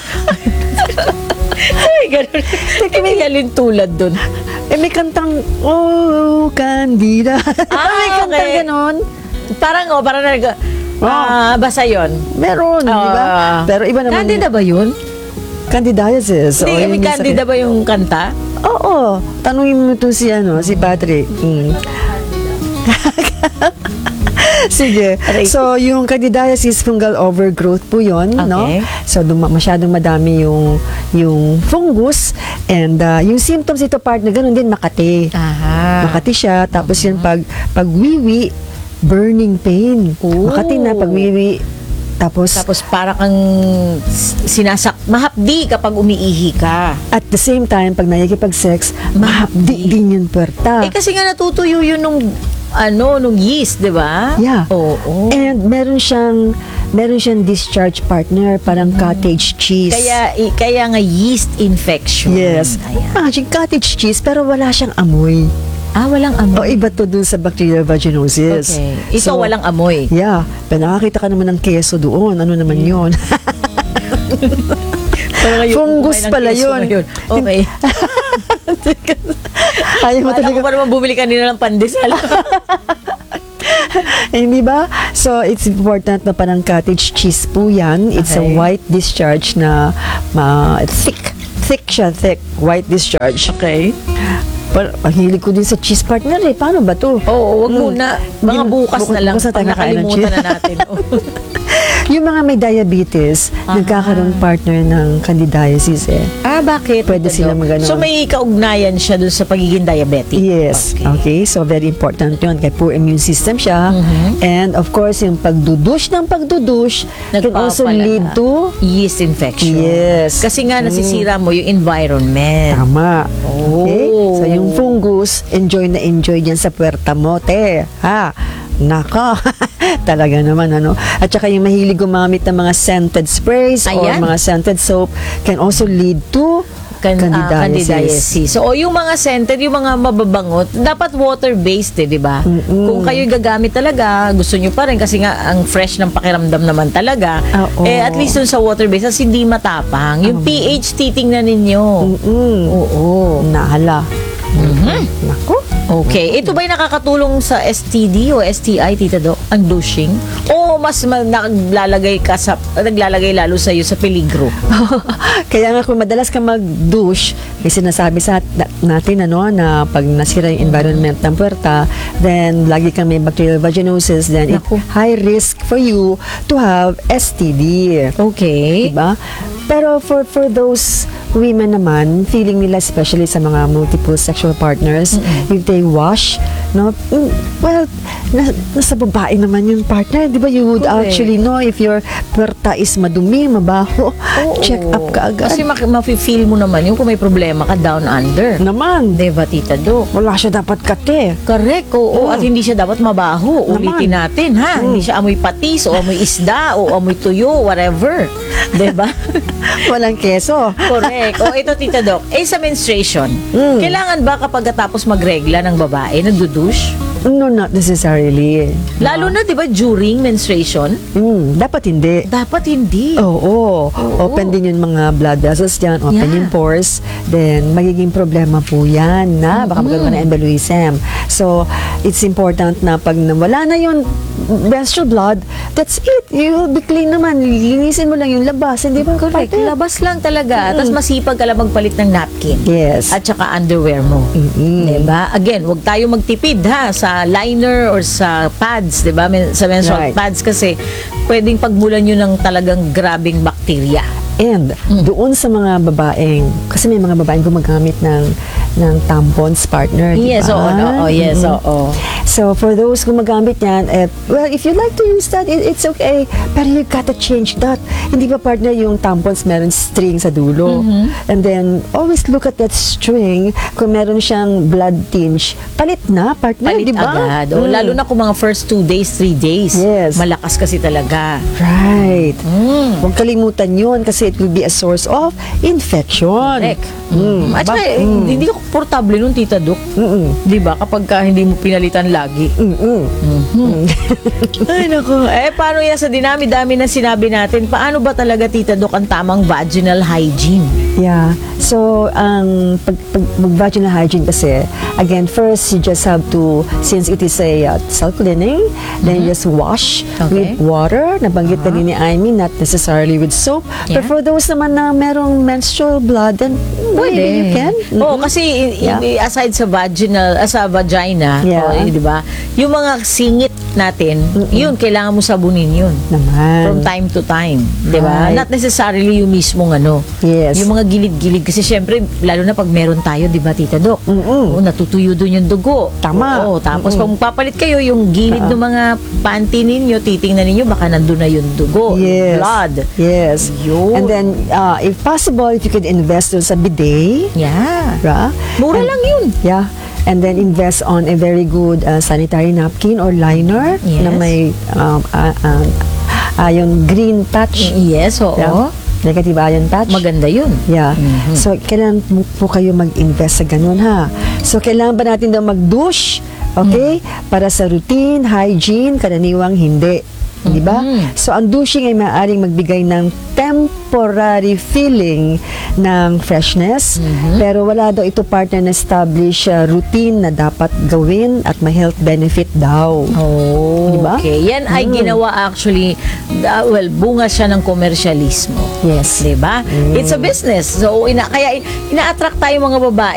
Speaker 2: Ay, ganun. May halintulad dun.
Speaker 3: May kantang, oh, Candida. May kantang
Speaker 2: okay.
Speaker 3: ganon.
Speaker 2: Parang basta yun.
Speaker 3: Meron, di ba? Pero iba naman.
Speaker 2: Candida ba yun?
Speaker 3: Candidiasis.
Speaker 2: Hindi, may
Speaker 3: yung
Speaker 2: Candida ba yung kanta?
Speaker 3: Oo. Tanungin mo to si Patrick. Sige. So, yung candidiasis fungal overgrowth po yun, no?
Speaker 2: Okay.
Speaker 3: So, masyadong madami yung fungus and yung symptoms ito partner, ganun din Makati.
Speaker 2: Aha.
Speaker 3: Makati siya. Tapos yun, pag wiwi, burning pain.
Speaker 2: Oh.
Speaker 3: Makati na pag wiwi. Tapos
Speaker 2: para kang mahapdi kapag umiihi ka.
Speaker 3: at the same time, pag nakikipag-sex, mahapdi din yung puwerta.
Speaker 2: Kasi nga natutuyo yun nung yeast, di ba?
Speaker 3: Yeah.
Speaker 2: Oo.
Speaker 3: And meron siyang discharge partner, parang cottage cheese.
Speaker 2: Kaya nga yeast infection.
Speaker 3: Yes.
Speaker 2: Ayan.
Speaker 3: Imagine cottage cheese, pero wala siyang amoy.
Speaker 2: Walang
Speaker 3: O
Speaker 2: amoy.
Speaker 3: iba to dun sa bacterial vaginosis.
Speaker 2: Okay. Ito walang amoy.
Speaker 3: Yeah. Pero nakakita ka naman ng keso doon. Ano naman yun? Fungus pala yun.
Speaker 2: Okay.
Speaker 3: Ayaw mo
Speaker 2: Wala
Speaker 3: talaga.
Speaker 2: ko pa naman bumili kanina ng pandesal.
Speaker 3: Hindi ba? So, it's important na parang cottage cheese po yan. It's a
Speaker 2: Okay.
Speaker 3: white discharge na thick. Thick siya, thick. White discharge.
Speaker 2: Okay.
Speaker 3: Pero, ang hilig ko din sa cheese partner Paano ba to?
Speaker 2: Oo, wag muna. Mga bukas na lang.
Speaker 3: Bukas na tayo
Speaker 2: Pag
Speaker 3: kakain ng
Speaker 2: nakalimutan
Speaker 3: cheese.
Speaker 2: na natin.
Speaker 3: Yung mga may diabetes, nagkakaroon partner ng candidiasis
Speaker 2: Bakit?
Speaker 3: Pwede sila magano.
Speaker 2: So, may kaugnayan siya dun sa pagiging diabetic?
Speaker 3: Yes. Okay. So, very important yun. Kaya poor immune system siya. And, of course, yung pagdudush can also
Speaker 2: Nagpapala
Speaker 3: lead
Speaker 2: na.
Speaker 3: to
Speaker 2: Yeast infection.
Speaker 3: Yes.
Speaker 2: Kasi nga, nasisira mo yung environment.
Speaker 3: tama. Okay?
Speaker 2: Oh.
Speaker 3: So, yung fungus, enjoy na enjoy dyan sa puwerta mo, te. Ha? Naka. Talaga naman, At saka yung mahilig gumamit ng mga scented sprays or
Speaker 2: Ayan.
Speaker 3: mga scented soap can also lead to candidiasis.
Speaker 2: So, yung mga scented, yung mga mababangot, dapat water-based di ba? Kung kayo gagamit talaga, gusto nyo pa rin kasi nga ang fresh ng pakiramdam naman talaga.
Speaker 3: Oo.
Speaker 2: At least dun sa water-based, kasi hindi matapang. Yung pH, titingnan ninyo.
Speaker 3: Oo.
Speaker 2: Oo.
Speaker 3: Nahala. Naku.
Speaker 2: Okay. Ito ba'y nakakatulong sa STD o STI, Tita Doc? Ang douching? O mas naglalagay lalo sa iyo sa peligro?
Speaker 3: Kaya nga kung madalas ka mag-douche, may sinasabi sa natin na pag nasira yung environment ng puwerta, then lagi kang may bacterial vaginosis, then it
Speaker 2: Naku.
Speaker 3: high risk for you to have STD.
Speaker 2: Okay.
Speaker 3: Diba? Pero for those women naman, feeling nila especially sa mga multiple sexual partners, if they wash, well, nasa babae naman yung partner. Di ba you would
Speaker 2: Correct.
Speaker 3: actually know if your puwerta is madumi, mabaho,
Speaker 2: Oo.
Speaker 3: check up ka agad.
Speaker 2: Kasi mafe-feel mo naman yung kung may problema ka down under.
Speaker 3: Naman,
Speaker 2: Diba, Tita Doc?
Speaker 3: wala siya dapat kate.
Speaker 2: Correct. Oo. At hindi siya dapat mabaho. Ulitin natin, ha? Hindi siya amoy patis o amoy isda o amoy tuyo, whatever. Diba?
Speaker 3: Walang keso.
Speaker 2: Correct. O ito, Tita Doc, sa menstruation, kailangan ba kapag tapos magregla ng babae, nagdudush?
Speaker 3: No, not necessarily.
Speaker 2: Lalo na, di ba, during menstruation?
Speaker 3: Dapat hindi.
Speaker 2: Dapat hindi.
Speaker 3: Oo. Open din yung mga blood vessels dyan, open
Speaker 2: Yeah.
Speaker 3: yung pores, then magiging problema po yan na baka magkaroon ka ng embolism. So, it's important na pag wala na yung menstrual blood, that's it. You will be clean naman. Linisin mo lang yung labas. Hindi ba?
Speaker 2: Correct.
Speaker 3: Parte?
Speaker 2: Labas lang talaga. Tapos masipag ka lang magpalit ng napkin.
Speaker 3: Yes.
Speaker 2: At saka underwear mo. Diba? Again, wag tayo magtipid ha sa liner or sa pads, diba? Sa menstrual
Speaker 3: Right.
Speaker 2: pads kasi pwedeng pagmulan yun ng talagang grabing bakterya.
Speaker 3: And doon sa mga babaeng, kasi may mga babaeng gumagamit ng tampons partner, di
Speaker 2: Yes,
Speaker 3: ba?
Speaker 2: oo. Yes, oo.
Speaker 3: So, for those gumagamit yan, well, if you like to use that, it's okay. Pero you gotta change that. Hindi ba, partner, yung tampons meron string sa dulo? And then, always look at that string. Kung meron siyang blood tinge, palit na, partner,
Speaker 2: Palit
Speaker 3: di ba?
Speaker 2: agad. O, lalo na kung mga first 2 days, 3 days.
Speaker 3: Yes.
Speaker 2: Malakas kasi talaga.
Speaker 3: Right. Huwag kalimutan yun kasi it will be a source of infection.
Speaker 2: Correct. At saka, hindi ko komportable nun, Tita Doc. Di ba? Kapag hindi mo pinalitan lagi. Ay, naku. Paano yan sa dinami-dami na sinabi natin? Paano ba talaga, Tita Doc, ang tamang vaginal hygiene?
Speaker 3: Yeah. So, pag vaginal hygiene kasi, again, first, you just have to, since it is a self-cleaning, then you just wash
Speaker 2: Okay.
Speaker 3: with water. Nabanggit na rin ni Amy, not necessarily with soap.
Speaker 2: Yeah.
Speaker 3: But for those naman na merong menstrual blood, then maybe you can.
Speaker 2: Oo, kasi aside sa sa vagina,
Speaker 3: Yeah.
Speaker 2: di ba? Yung mga singit natin, yun, kailangan mo sabunin yun.
Speaker 3: Naman.
Speaker 2: From time to time, di ba?
Speaker 3: Right.
Speaker 2: Not necessarily yung mismong
Speaker 3: Yes.
Speaker 2: yung mga gilid-gilid. Kasi syempre, lalo na pag meron tayo, di ba, Tita Doc? Oo, natutuyo doon yung dugo.
Speaker 3: Tama.
Speaker 2: Oo, tapos pag magpapalit kayo, yung gilid ng mga panty ninyo, titingnan ninyo, baka nandun na yung dugo,
Speaker 3: Yes.
Speaker 2: blood.
Speaker 3: Yes.
Speaker 2: Yun.
Speaker 3: And then, if possible, if you could invest dun sa bidet,
Speaker 2: Yeah. Mura
Speaker 3: And-
Speaker 2: lang yun.
Speaker 3: yeah. And then invest on a very good sanitary napkin or liner
Speaker 2: Yes.
Speaker 3: na may yung green patch.
Speaker 2: Yes, oo.
Speaker 3: Yeah. Negative ion patch.
Speaker 2: Maganda yun.
Speaker 3: Yeah. So, kailangan po kayo mag-invest sa ganun, ha? So, kailangan ba natin daw mag-douche? Okay? Para sa routine, hygiene, karaniwang hindi. Di ba? So, ang douching ay maaaring magbigay ng temporary feeling ng freshness, pero wala daw ito partner na establish routine na dapat gawin at may health benefit daw.
Speaker 2: Oh,
Speaker 3: Diba?
Speaker 2: okay. Yan ay ginawa actually, bunga siya ng komersyalismo.
Speaker 3: Yes.
Speaker 2: Diba? It's a business. So, kaya ina-attract tayo mga babae